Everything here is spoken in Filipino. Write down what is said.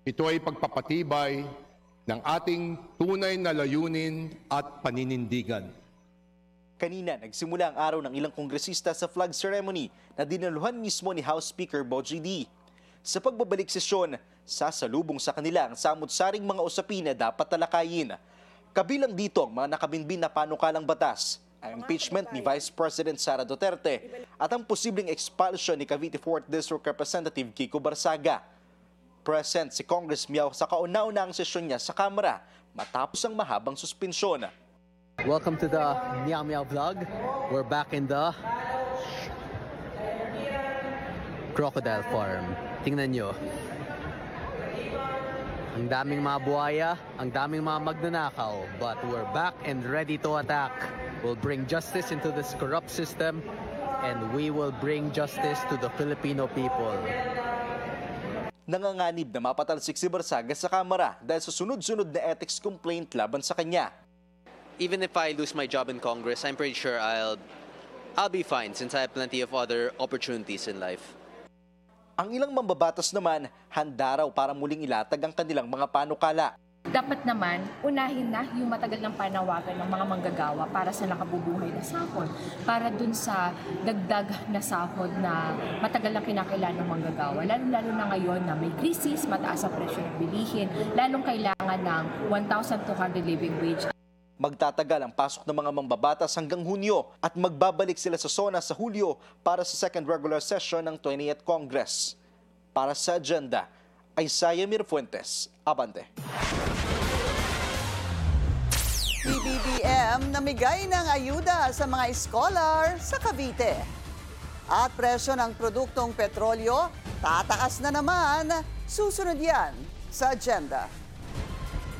Ito ay pagpapatibay ng ating tunay na layunin at paninindigan. Kanina, nagsimula ang araw ng ilang kongresista sa flag ceremony na dinaluhan mismo ni House Speaker Bogie D. Sa pagbabalik sesyon, sasalubong sa kanila ang samut-saring mga usapin na dapat talakayin. Kabilang dito ang mga nakabinbin na panukalang batas, ang impeachment ni Vice President Sara Duterte at ang posibleng expulsion ni Cavite 4th District Representative Kiko Barsaga. Present si Congress Miao sa kauna-unahang sesyon niya sa Kamara matapos ang mahabang suspensyon. Welcome to the Meow Meow vlog. We're back in the crocodile farm. Tingnan nyo. Ang daming mga buhaya, ang daming mga magnanakaw. But we're back and ready to attack. We'll bring justice into this corrupt system and we will bring justice to the Filipino people. Nanganganib na mapatalsik si Barsaga sa Kamara dahil sa sunod-sunod na ethics complaint laban sa kanya. Even if I lose my job in Congress, I'm pretty sure I'll be fine since I have plenty of other opportunities in life. Ang ilang mambabatas naman, handa raw para muling ilatag ang kanilang mga panukala. Dapat naman, unahin na yung matagal ng panawagan ng mga manggagawa para sa nakabubuhay na sahod. Para dun sa dagdag na sahod na matagal na kinakailangan ng manggagawa. Lalo na ngayon na may krisis, mataas ang presyo ng bilihin, lalong kailangan ng 1,200 living wage. Magtatagal ang pasok ng mga mambabatas hanggang Hunyo at magbabalik sila sa SONA sa Hulyo para sa second regular session ng 20th Congress. Para sa agenda, Isaiah Mirfuentes, Abante. PBBM namigay ng ayuda sa mga scholar sa Cavite. At presyo ng produktong petrolyo, tataas na naman. Susunod yan sa agenda.